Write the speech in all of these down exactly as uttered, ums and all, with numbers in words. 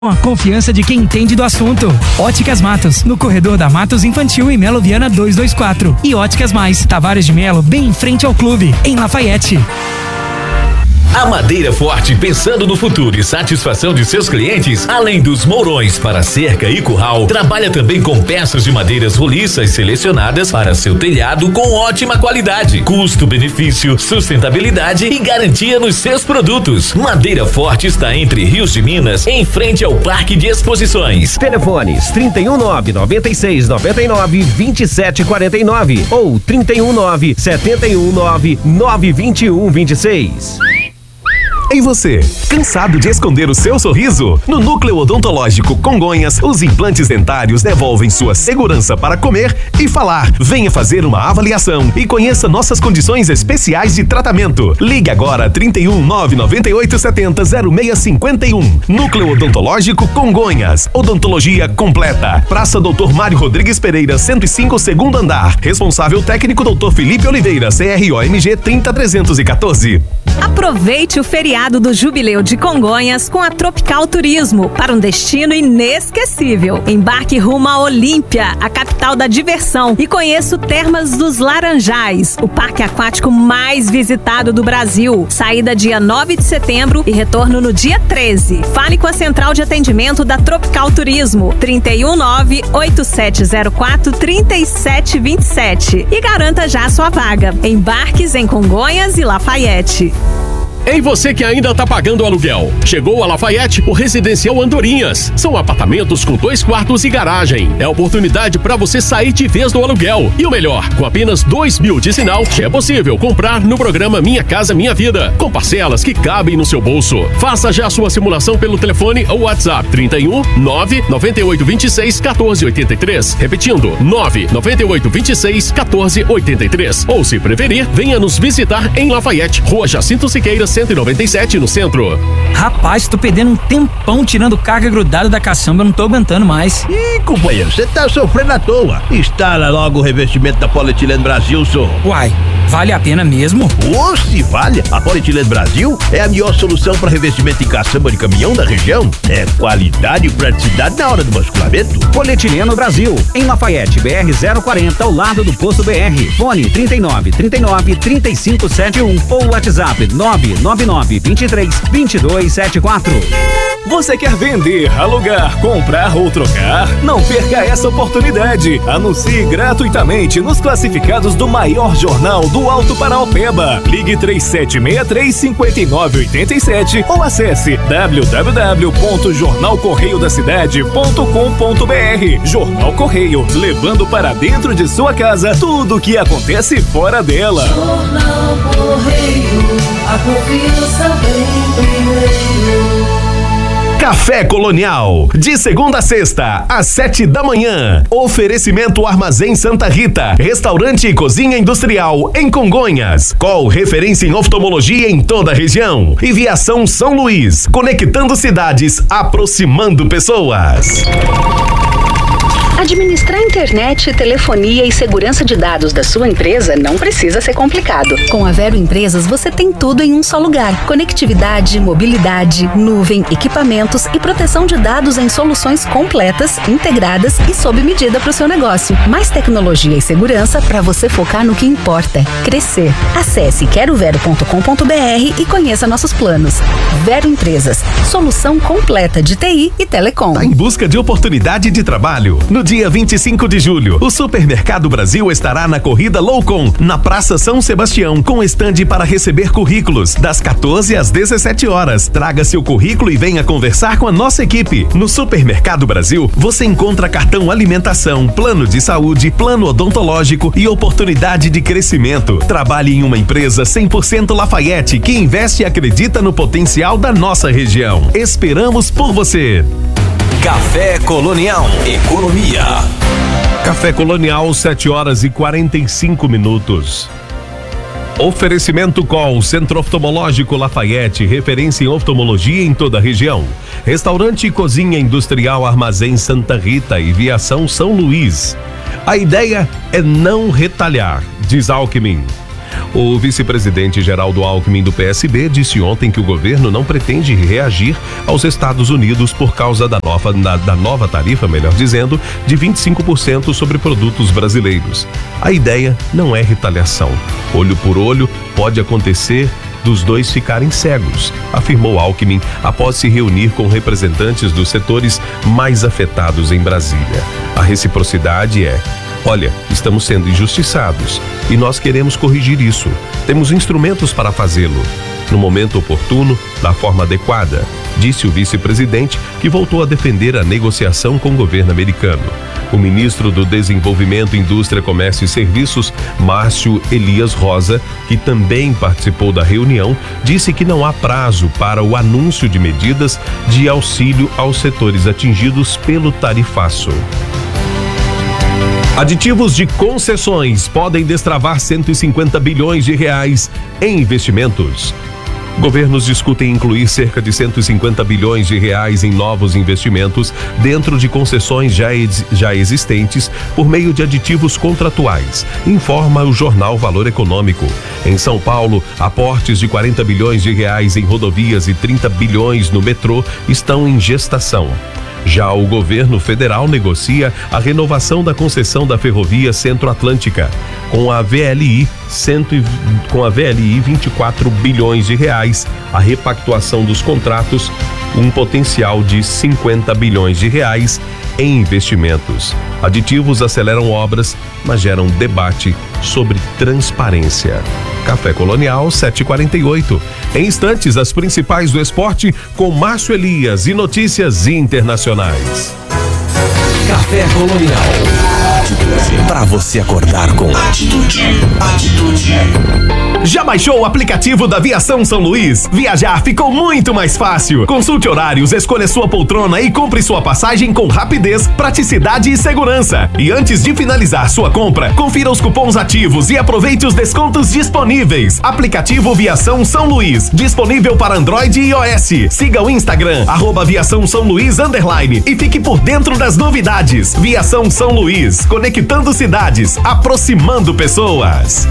Com a confiança de quem entende do assunto. Óticas Matos, no corredor da Matos Infantil e Melo Viana duzentos e vinte e quatro. E Óticas Mais, Tavares de Melo, bem em frente ao clube, em Lafayette. A Madeira Forte, pensando no futuro e satisfação de seus clientes, além dos mourões para cerca e curral, trabalha também com peças de madeiras roliças selecionadas para seu telhado com ótima qualidade, custo-benefício, sustentabilidade e garantia nos seus produtos. Madeira Forte está entre Rios de Minas, em frente ao Parque de Exposições. Telefones trinta e um nove, noventa e seis, noventa e nove, vinte e sete quarenta e nove ou trinta e um nove, setenta e um nove, nove vinte e um vinte e seis. E você, cansado de esconder o seu sorriso? No Núcleo Odontológico Congonhas, os implantes dentários devolvem sua segurança para comer e falar. Venha fazer uma avaliação e conheça nossas condições especiais de tratamento. Ligue agora trinta e um, nove noventa e oito, setenta, zero seis cinquenta e um. Núcleo Odontológico Congonhas. Odontologia completa. Praça doutor Mário Rodrigues Pereira, cento e cinco, segundo andar. Responsável técnico doutor Felipe Oliveira, C R O M G trinta trezentos e quatorze. Aproveite o feriado do Jubileu de Congonhas com a Tropical Turismo para um destino inesquecível. Embarque rumo a Olímpia, a capital da diversão, e conheça o Termas dos Laranjais, o parque aquático mais visitado do Brasil. Saída dia nove de setembro e retorno no dia treze. Fale com a central de atendimento da Tropical Turismo, trinta e um, nove, oito sete zero quatro, trinta e sete vinte e sete, e garanta já a sua vaga. Embarques em Congonhas e Lafayette. Ei, você que ainda tá pagando aluguel. Chegou a Lafayette, o Residencial Andorinhas. São apartamentos com dois quartos e garagem. É oportunidade para você sair de vez do aluguel. E o melhor, com apenas dois mil de sinal, é possível comprar no programa Minha Casa Minha Vida, com parcelas que cabem no seu bolso. Faça já a sua simulação pelo telefone ou WhatsApp trinta e um, nove noventa e oito, vinte e seis, quatorze oitenta e três. Repetindo, nove noventa e oito, vinte e seis, quatorze oitenta e três. Ou se preferir, venha nos visitar em Lafayette, Rua Jacinto Siqueira, cento e noventa e sete, no centro. Rapaz, tô perdendo um tempão tirando carga grudada da caçamba, eu não tô aguentando mais. Ih, companheiro, você tá sofrendo à toa. Instala logo o revestimento da Polietileno Brasil, senhor. Uai, vale a pena mesmo? Ô, se vale! A Polietileno Brasil é a melhor solução para revestimento em caçamba de caminhão da região. É qualidade e praticidade na hora do basculamento. Polietileno Brasil, em Lafayette, B R zero quarenta, ao lado do posto B R. Fone trinta e nove, trinta e nove, trinta e cinco setenta e um ou WhatsApp nove nove nove, vinte e três, vinte e dois setenta e quatro. Você quer vender, alugar, comprar ou trocar? Não perca essa oportunidade. Anuncie gratuitamente nos classificados do maior jornal do Alto Paraopeba. Ligue três sete seis três, cinco nove oito sete ou acesse w w w ponto jornal correio da cidade ponto com ponto b r. Jornal Correio, levando para dentro de sua casa tudo o que acontece fora dela. Jornal Correio, a confiança vem primeiro. Café Colonial, de segunda a sexta, às sete da manhã. Oferecimento Armazém Santa Rita, restaurante e cozinha industrial em Congonhas. Call, referência em oftalmologia em toda a região. E Viação São Luís, conectando cidades, aproximando pessoas. Administrar internet, telefonia e segurança de dados da sua empresa não precisa ser complicado. Com a Vero Empresas, você tem tudo em um só lugar. Conectividade, mobilidade, nuvem, equipamentos e proteção de dados em soluções completas, integradas e sob medida para o seu negócio. Mais tecnologia e segurança para você focar no que importa: crescer. Acesse quero vero ponto com ponto b r e conheça nossos planos. Vero Empresas, solução completa de T I e telecom. Tá em busca de oportunidade de trabalho? No dia vinte e cinco de julho, o Supermercado Brasil estará na Corrida Loucon, na Praça São Sebastião, com estande para receber currículos, das quatorze às dezessete horas. Traga seu currículo e venha conversar com a nossa equipe. No Supermercado Brasil, você encontra cartão alimentação, plano de saúde, plano odontológico e oportunidade de crescimento. Trabalhe em uma empresa cem por cento Lafayette que investe e acredita no potencial da nossa região. Esperamos por você. Café Colonial Economia. Café Colonial, sete horas e quarenta e cinco minutos. Oferecimento Col, Centro Oftalmológico Lafayette, referência em oftalmologia em toda a região. Restaurante e cozinha industrial Armazém Santa Rita e Viação São Luís. A ideia é não retalhar, diz Alckmin. O vice-presidente Geraldo Alckmin do P S B disse ontem que o governo não pretende reagir aos Estados Unidos por causa da nova, da, da nova tarifa, melhor dizendo, de vinte e cinco por cento sobre produtos brasileiros. A ideia não é retaliação. Olho por olho pode acontecer dos dois ficarem cegos, afirmou Alckmin após se reunir com representantes dos setores mais afetados em Brasília. A reciprocidade é: olha, estamos sendo injustiçados e nós queremos corrigir isso. Temos instrumentos para fazê-lo. No momento oportuno, da forma adequada, disse o vice-presidente, que voltou a defender a negociação com o governo americano. O ministro do Desenvolvimento, Indústria, Comércio e Serviços, Márcio Elias Rosa, que também participou da reunião, disse que não há prazo para o anúncio de medidas de auxílio aos setores atingidos pelo tarifaço. Aditivos de concessões podem destravar cento e cinquenta bilhões de reais em investimentos. Governos discutem incluir cerca de cento e cinquenta bilhões de reais em novos investimentos dentro de concessões já, ex, já existentes por meio de aditivos contratuais, informa o jornal Valor Econômico. Em São Paulo, aportes de quarenta bilhões de reais em rodovias e trinta bilhões no metrô estão em gestação. Já o governo federal negocia a renovação da concessão da Ferrovia Centro-Atlântica, com a V L I, cento, com a V L I vinte e quatro bilhões de reais, a repactuação dos contratos, um potencial de cinquenta bilhões de reais em investimentos. Aditivos aceleram obras, mas geram debate sobre transparência. Café Colonial sete e quarenta e oito. Em instantes, as principais do esporte com Márcio Elias e notícias internacionais. Café Colonial. Para você acordar com atitude. Atitude. Já baixou o aplicativo da Viação São Luís? Viajar ficou muito mais fácil. Consulte horários, escolha sua poltrona e compre sua passagem com rapidez, praticidade e segurança. E antes de finalizar sua compra, confira os cupons ativos e aproveite os descontos disponíveis. Aplicativo Viação São Luís, disponível para Android e iOS. Siga o Instagram, arroba Viação São Luís underline, e fique por dentro das novidades. Viação São Luís, conectando cidades, aproximando pessoas.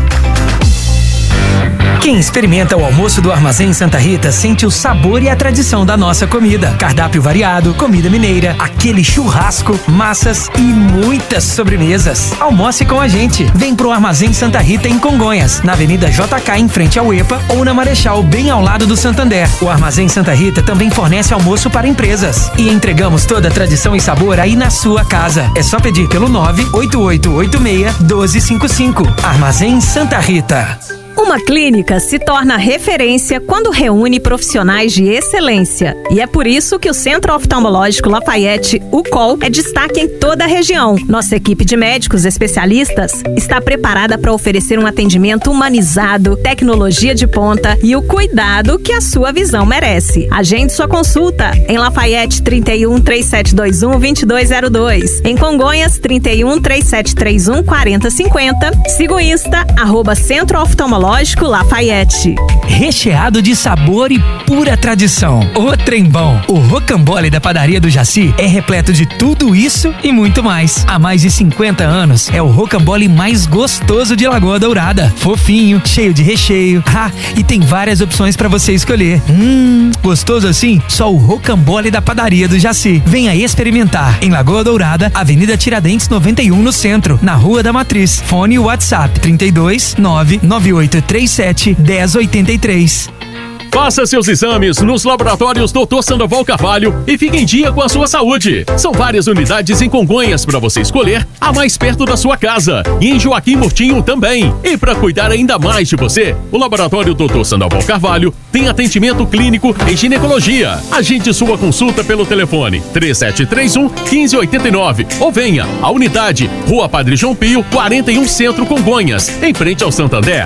Quem experimenta o almoço do Armazém Santa Rita sente o sabor e a tradição da nossa comida. Cardápio variado, comida mineira, aquele churrasco, massas e muitas sobremesas. Almoce com a gente. Vem pro Armazém Santa Rita em Congonhas, na Avenida J K em frente ao EPA ou na Marechal, bem ao lado do Santander. O Armazém Santa Rita também fornece almoço para empresas. E entregamos toda a tradição e sabor aí na sua casa. É só pedir pelo nove oito oito oito seis um dois cinco cinco. Armazém Santa Rita. Uma clínica se torna referência quando reúne profissionais de excelência. E é por isso que o Centro Oftalmológico Lafayette, o C O L, é destaque em toda a região. Nossa equipe de médicos especialistas está preparada para oferecer um atendimento humanizado, tecnologia de ponta e o cuidado que a sua visão merece. Agende sua consulta em Lafayette trinta e um, três sete dois um, dois dois zero dois. Em Congonhas, trinta e um, três sete três um, quatro zero cinco zero. Siga o Insta, arroba Centro Oftalmológico Lafayette. Recheado de sabor e pura tradição. O trem bom. O rocambole da padaria do Jaci é repleto de tudo isso e muito mais. Há mais de cinquenta anos, é o rocambole mais gostoso de Lagoa Dourada. Fofinho, cheio de recheio. Ah, e tem várias opções para você escolher. Hum, gostoso assim? Só o rocambole da padaria do Jaci. Venha experimentar. Em Lagoa Dourada, Avenida Tiradentes noventa e um, no centro, na Rua da Matriz. Fone WhatsApp trinta e dois, nove nove oito três sete, um zero oito três. Faça seus exames nos laboratórios doutor Sandoval Carvalho e fique em dia com a sua saúde. São várias unidades em Congonhas para você escolher a mais perto da sua casa. E em Joaquim Murtinho também. E para cuidar ainda mais de você, o laboratório doutor Sandoval Carvalho tem atendimento clínico em ginecologia. Agende sua consulta pelo telefone três sete três um, um cinco oito nove ou venha à unidade Rua Padre João Pio, quarenta e um, Centro, Congonhas, em frente ao Santander.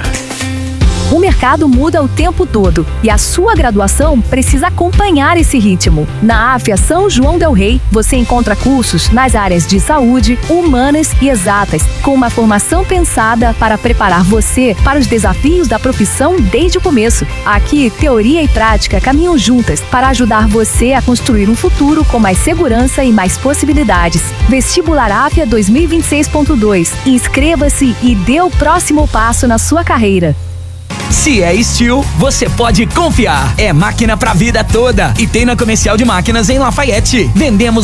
O mercado muda o tempo todo e a sua graduação precisa acompanhar esse ritmo. Na AFIA São João del Rei, você encontra cursos nas áreas de saúde, humanas e exatas, com uma formação pensada para preparar você para os desafios da profissão desde o começo. Aqui, teoria e prática caminham juntas para ajudar você a construir um futuro com mais segurança e mais possibilidades. Vestibular AFIA dois mil e vinte e seis ponto dois. Inscreva-se e dê o próximo passo na sua carreira. Se é Steel, você pode confiar. É máquina pra vida toda. E tem na Comercial de Máquinas em Lafayette. Vendemos